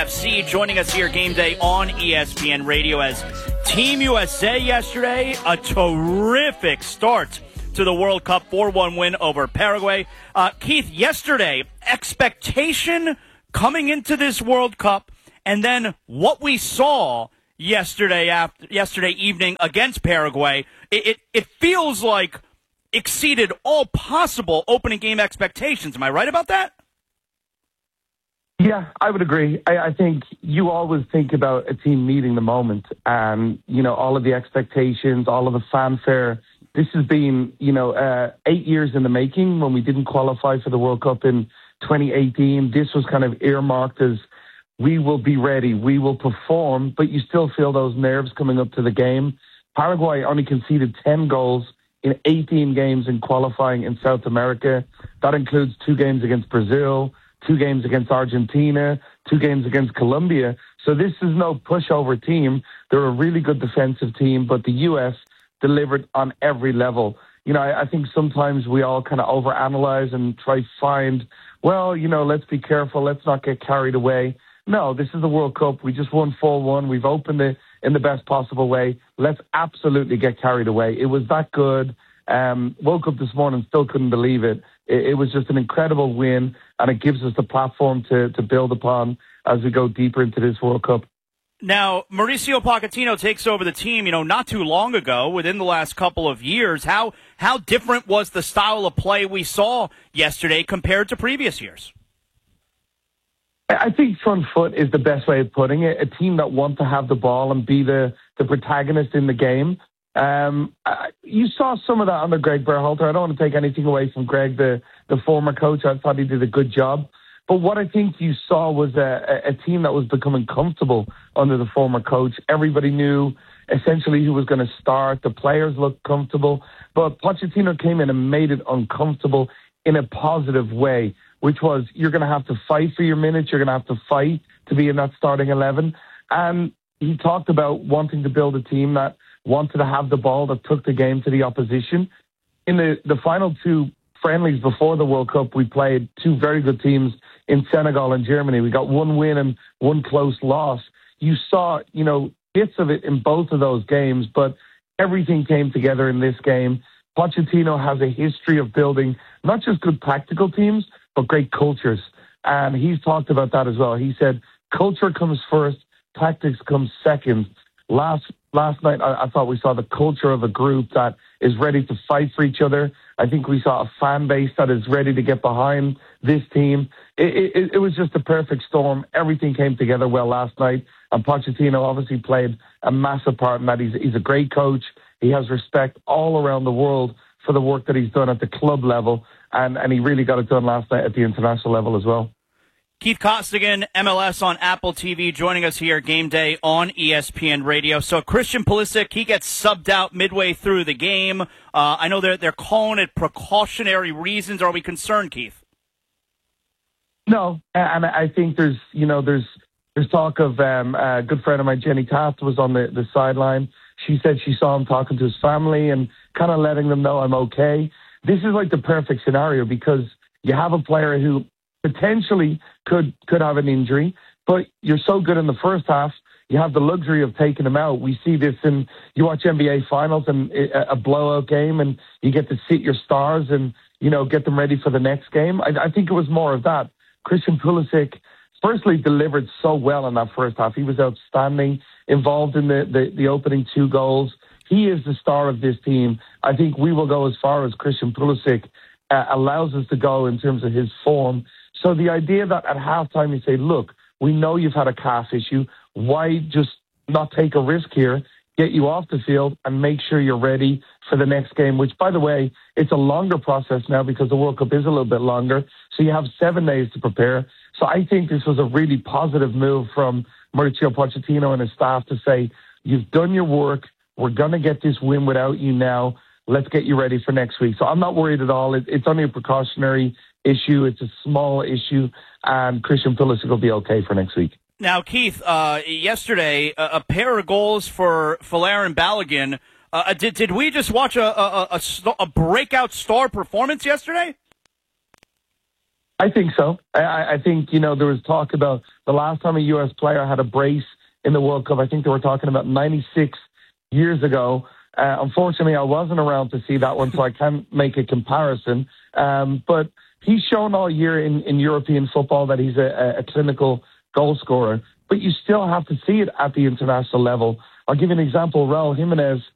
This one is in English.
FC joining us here game day on ESPN Radio as Team USA yesterday, a terrific start to the World Cup 4-1 win over Paraguay. Keith, yesterday, expectation coming into this World Cup, and then what we saw yesterday evening against Paraguay, it feels like exceeded all possible opening game expectations. Am I right about that? Yeah, I would agree. I think you always think about a team meeting the moment and, all of the expectations, all of the fanfare. This has been, 8 years in the making. When we didn't qualify for the World Cup in 2018, this was kind of earmarked as we will be ready, we will perform, but you still feel those nerves coming up to the game. Paraguay only conceded 10 goals in 18 games in qualifying in South America. That includes 2 games against Brazil, 2 games against Argentina, 2 games against Colombia. So this is no pushover team. They're a really good defensive team, but the U.S. delivered on every level. I think sometimes we all kind of overanalyze and try to find, let's be careful, let's not get carried away. No, this is the World Cup. We just won 4-1. We've opened it in the best possible way. Let's absolutely get carried away. It was that good. Woke up this morning, still couldn't believe it. It was just an incredible win, and it gives us the platform to build upon as we go deeper into this World Cup. Now, Mauricio Pochettino takes over the team, not too long ago, within the last couple of years. How different was the style of play we saw yesterday compared to previous years? I think front foot is the best way of putting it. A team that wants to have the ball and be the protagonist in the game. You saw some of that under Greg Berhalter. I don't want to take anything away from Greg, the former coach. I thought he did a good job. But what I think you saw was a team that was becoming comfortable under the former coach. Everybody knew essentially who was going to start. The players looked comfortable. But Pochettino came in and made it uncomfortable in a positive way, which was you're going to have to fight for your minutes. You're going to have to fight to be in that starting 11. And he talked about wanting to build a team that wanted to have the ball, that took the game to the opposition. In the final 2 friendlies before the World Cup, we played 2 very good teams in Senegal and Germany. We got 1 win and 1 close loss. You saw, bits of it in both of those games, but everything came together in this game. Pochettino has a history of building not just good tactical teams, but great cultures. And he's talked about that as well. He said, culture comes first, tactics comes second. Last night, I thought we saw the culture of a group that is ready to fight for each other. I think we saw a fan base that is ready to get behind this team. It was just a perfect storm. Everything came together well last night. And Pochettino obviously played a massive part in that. He's a great coach. He has respect all around the world for the work that he's done at the club level. And he really got it done last night at the international level as well. Keith Costigan, MLS on Apple TV, joining us here game day on ESPN Radio. So Christian Pulisic, he gets subbed out midway through the game. I know they're calling it precautionary reasons. Are we concerned, Keith? No, and I think there's talk of a good friend of mine, Jenny Taft, was on the sideline. She said she saw him talking to his family and kind of letting them know I'm okay. This is like the perfect scenario because you have a player who potentially could have an injury, but you're so good in the first half, you have the luxury of taking him out. We see this you watch NBA finals and a blowout game and you get to sit your stars and, get them ready for the next game. I think it was more of that. Christian Pulisic firstly delivered so well in that first half. He was outstanding, involved in the opening 2 goals. He is the star of this team. I think we will go as far as Christian Pulisic allows us to go in terms of his form. So the idea that at halftime you say, look, we know you've had a calf issue. Why just not take a risk here, get you off the field and make sure you're ready for the next game, which, by the way, it's a longer process now because the World Cup is a little bit longer. So you have 7 days to prepare. So I think this was a really positive move from Mauricio Pochettino and his staff to say, you've done your work. We're going to get this win without you now. Let's get you ready for next week. So I'm not worried at all. It's only a precautionary issue. It's a small issue, and Christian Pulisic will be okay for next week. Now, Keith, yesterday, a pair of goals for Folarin Balogun. Did we just watch a breakout star performance yesterday? I think so. I think, there was talk about the last time a U.S. player had a brace in the World Cup. I think they were talking about 96 years ago. Unfortunately, I wasn't around to see that one, so I can't make a comparison. But he's shown all year in European football that he's a clinical goal scorer. But you still have to see it at the international level. I'll give you an example. Raul Jimenez